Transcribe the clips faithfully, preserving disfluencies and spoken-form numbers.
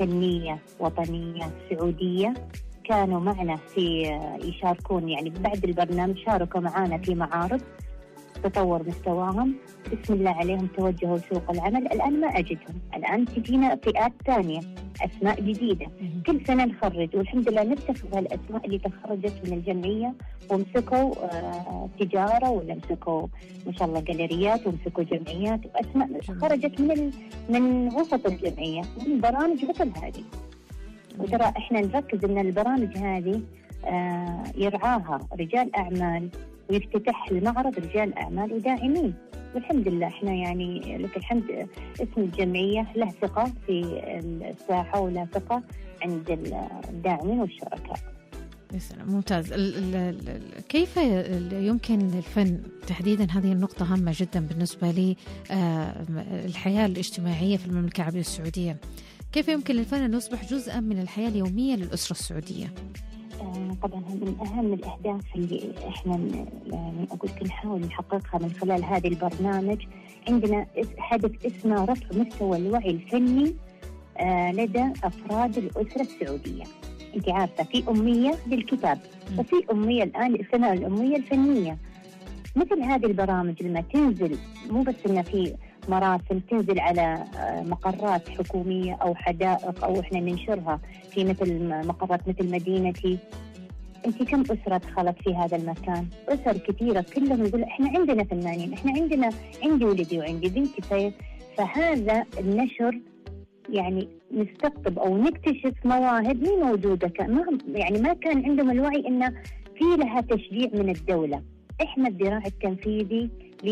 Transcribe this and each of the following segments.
فنية وطنية سعودية كانوا معنا في يشاركون، يعني بعد البرنامج شاركوا معنا في معارض تطور مستواهم، بسم الله عليهم توجهوا لسوق العمل. الآن ما أجدهم، الآن تجينا فئات ثانية، أسماء جديدة كل سنة نخرج، والحمد لله نفتخر الأسماء اللي تخرجت من الجمعية ومسكوا آه تجارة، ولا مسكوا ما شاء الله جاليريات، ومسكوا جمعيات، وأسماء خرجت من ال... من وسط الجمعية من برامج مثل هذه. وترى إحنا نركز إن البرامج هذه آه يرعاها رجال أعمال، ويفتتح المعرض رجال أعمال وداعمين، والحمد لله إحنا يعني لك الحمد اسم الجمعية له ثقة في الساحة وله ثقة عند الداعمين والشركاء. ممتاز. ال ال ال كيف يمكن الفن تحديدا، هذه النقطة هامة جدا بالنسبة لي، آه الحياة الاجتماعية في المملكة العربية السعودية، كيف يمكن للفن أن يصبح جزءا من الحياة اليومية للأسرة السعودية؟ طبعا من أهم الأهداف اللي إحنا يعني أقول نحاول نحققها من خلال هذا البرنامج، عندنا هدف اسمه رفع مستوى الوعي الفني لدى أفراد الأسرة السعودية. أنت عارفة في أمية للكتاب وفي أمية الآن اسمها الأمية الفنية. مثل هذه البرامج لما تنزل، مو بس إن في مراسم تنزل على مقرات حكومية أو حدائق أو إحنا ننشرها في مثل مقرات مثل مدينتي، أنت كم أسرة دخلت في هذا المكان؟ أسر كثيرة كلهم يقول إحنا عندنا فنانين، إحنا عندنا عندي ولدي وعندي بنتي. فهذا النشر يعني نستقطب أو نكتشف مواهب مي موجودة، ما يعني ما كان عندهم الوعي إن في لها تشجيع من الدولة. إحنا الذراع التنفيذي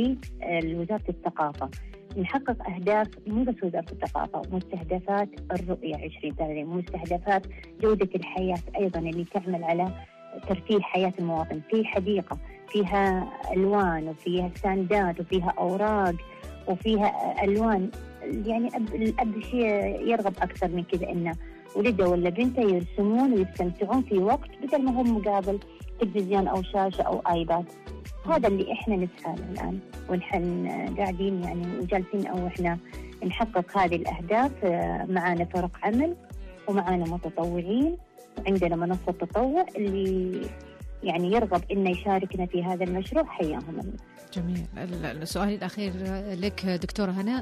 لوزارة الثقافة نحقق أهداف مو بس وزارة الثقافة، مستهدفات الرؤية عشرين ثلاثين، مستهدفات جودة الحياة أيضا اللي تعمل على ترفيه حياة المواطن. في حديقة فيها ألوان وفيها ساندات وفيها أوراق وفيها ألوان، يعني الأب شيء يرغب أكثر من كذا إنه ولده ولا بنته يرسمون ويستمتعون في وقت بدل ما هم مقابل تلفزيون أو شاشة أو آيباد. هذا اللي إحنا نسعى له الآن، ونحن قاعدين يعني وجالسين أو إحنا نحقق هذه الأهداف. معانا فرق عمل ومعانا متطوعين، وعندنا منصة تطوع اللي يعني يرغب إنه يشاركنا في هذا المشروع حياهم الله. جميل. السؤال الأخير لك دكتورة هناء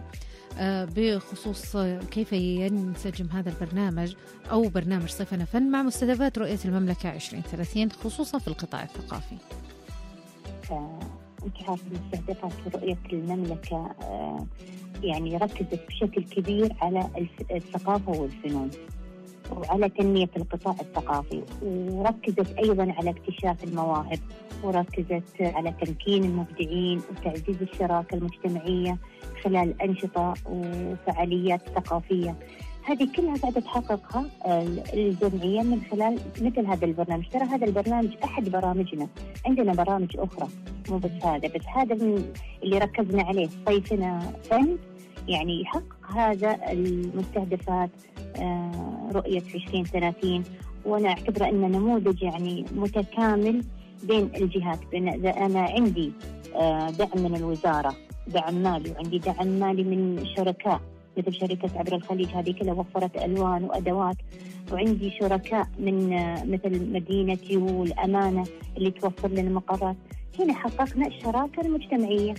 بخصوص كيف ينسجم هذا البرنامج أو برنامج صيفنا فن مع مستهدفات رؤية المملكة عشرين ثلاثين خصوصا في القطاع الثقافي؟ أنت عارفة مستهدفات رؤية المملكة يعني ركزت بشكل كبير على الثقافة والفنون وعلى تنمية القطاع الثقافي، وركزت أيضا على اكتشاف المواهب، وركزت على تمكين المبدعين وتعزيز الشراكة المجتمعية خلال أنشطة وفعاليات ثقافية. هذه كلها قاعدة تحققها الجمعية من خلال مثل هذا البرنامج. ترى هذا البرنامج أحد برامجنا، عندنا برامج أخرى مو بس هذا، بس هذا من اللي ركزنا عليه صيفنا فن، يعني يحقق هذا المستهدفات رؤية عشرين ثلاثين. وأنا أعتبره أنه نموذج يعني متكامل بين الجهات، بين أنا عندي دعم من الوزارة، دعم مالي، وعندي دعم مالي من شركاء مثل شركة عبر الخليج، هذه كلها وفرت ألوان وأدوات، وعندي شركاء من مثل مدينتي والأمانة اللي توفر لنا مقرات. هنا حققنا الشراكة المجتمعية،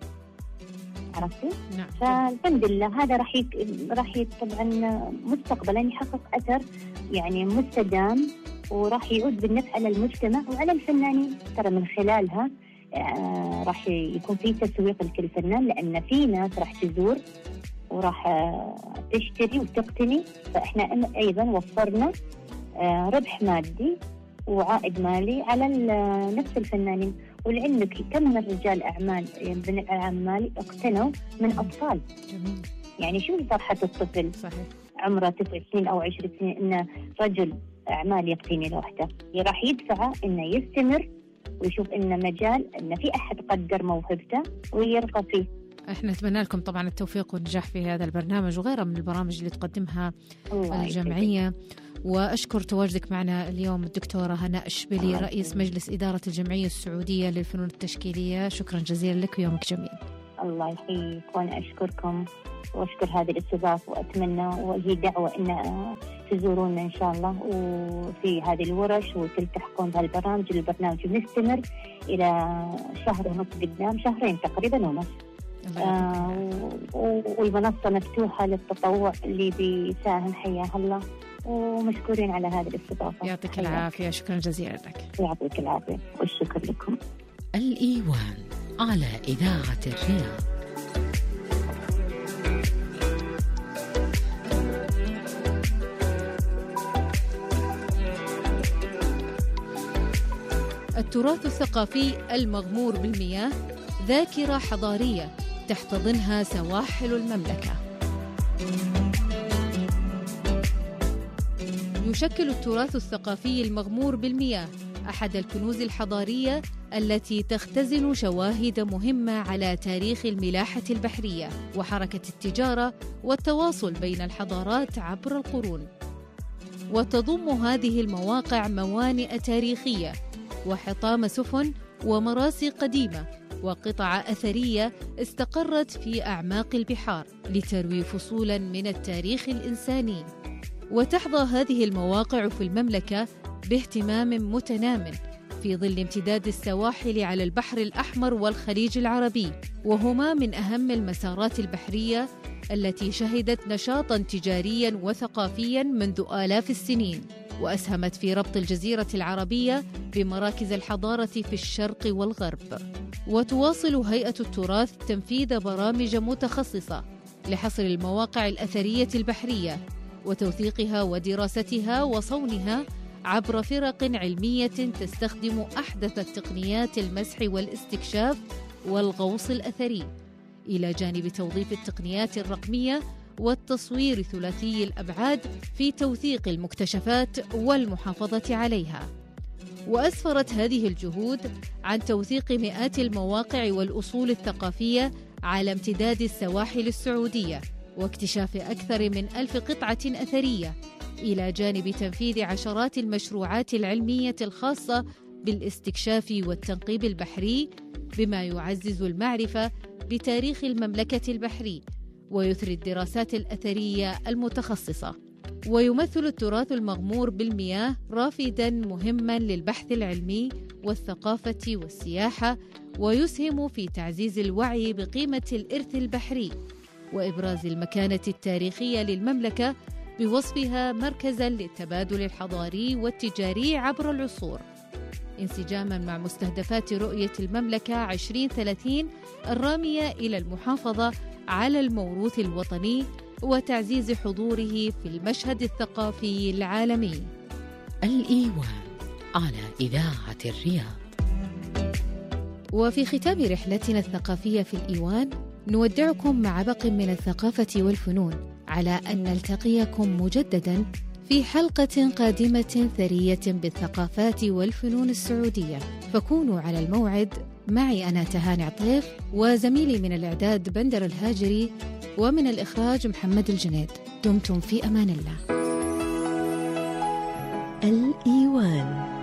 عرفتي؟ نعم. فالحمد لله هذا راح يك... راح طبعا مستقبلا يحقق أثر يعني مستدام، وراح يعود بالنفع على المجتمع وعلى الفنانين. ترى من خلالها آه راح يكون في تسويق لكل فنان، لأن في ناس راح تزور وراح آه تشتري وتقتني. فإحنا أيضا وفرنا آه ربح مادي وعائد مالي على نفس الفنانين. ولعلمك كم من رجال أعمال من الأعمال اقتنوا من أطفال. جميل. يعني شو فرحة الطفل صحيح عمره تسع سنين أو عشر سنين إن رجل أعمال يقتني لوحده، راح يدفعه إنه يستمر ويشوف إن مجال إن في أحد قدر موهبته ويرقى فيه. احنا نتمنى لكم طبعا التوفيق والنجاح في هذا البرنامج وغيره من البرامج اللي تقدمها الجمعية. وأشكر تواجدك معنا اليوم الدكتورة هناء الشبلي، رئيس مجلس إدارة الجمعية السعودية للفنون التشكيلية. شكرا جزيلا لك ويومك جميل. الله يحييك، وأنا أشكركم وأشكر هذه الاستضافة، وأتمنى وهي دعوة إن تزورونا إن شاء الله وفي هذه الورش وتلتحقون بهالبرامج. البرنامج مستمر إلى شهر ونص قدام، شهرين تقريبا ونص. آه والمنصة مفتوحة للتطوع اللي بيساهم، حياه الله، ومشكورين على هذه الاستضافة. يعطيك العافية، شكرا جزيلا لك. يعطيك العافية والشكر لكم. الإيوان على إذاعة الرياض. التراث الثقافي المغمور بالمياه ذاكرة حضارية تحتضنها سواحل المملكة. يشكل التراث الثقافي المغمور بالمياه أحد الكنوز الحضارية التي تختزن شواهد مهمة على تاريخ الملاحة البحرية وحركة التجارة والتواصل بين الحضارات عبر القرون. وتضم هذه المواقع موانئ تاريخية وحطام سفن ومراسي قديمة وقطع أثرية استقرت في أعماق البحار لتروي فصولاً من التاريخ الإنساني. وتحظى هذه المواقع في المملكة باهتمام متنام في ظل امتداد السواحل على البحر الأحمر والخليج العربي، وهما من أهم المسارات البحرية التي شهدت نشاطاً تجارياً وثقافياً منذ آلاف السنين، وأسهمت في ربط الجزيرة العربية بمراكز الحضارة في الشرق والغرب. وتواصل هيئة التراث تنفيذ برامج متخصصة لحصر المواقع الأثرية البحرية وتوثيقها ودراستها وصونها عبر فرق علمية تستخدم أحدث التقنيات المسح والاستكشاف والغوص الأثري، إلى جانب توظيف التقنيات الرقمية والتصوير ثلاثي الأبعاد في توثيق المكتشفات والمحافظة عليها. وأسفرت هذه الجهود عن توثيق مئات المواقع والأصول الثقافية على امتداد السواحل السعودية واكتشاف أكثر من ألف قطعة أثرية، إلى جانب تنفيذ عشرات المشروعات العلمية الخاصة بالاستكشاف والتنقيب البحري، بما يعزز المعرفة بتاريخ المملكة البحري ويثري الدراسات الأثرية المتخصصة. ويمثل التراث المغمور بالمياه رافداً مهماً للبحث العلمي والثقافة والسياحة، ويسهم في تعزيز الوعي بقيمة الإرث البحري وإبراز المكانة التاريخية للمملكة بوصفها مركزاً للتبادل الحضاري والتجاري عبر العصور، انسجاماً مع مستهدفات رؤية المملكة عشرين ثلاثين الرامية إلى المحافظة على الموروث الوطني وتعزيز حضوره في المشهد الثقافي العالمي. الإيوان على إذاعة الرياض. وفي ختام رحلتنا الثقافية في الإيوان نودعكم مع باق من الثقافة والفنون، على أن نلتقيكم مجدداً في حلقة قادمة ثرية بالثقافات والفنون السعودية، فكونوا على الموعد. معي أنا تهاني عطيف، وزميلي من الإعداد بندر الهاجري، ومن الإخراج محمد الجنيد. دمتم في أمان الله. الإيوان.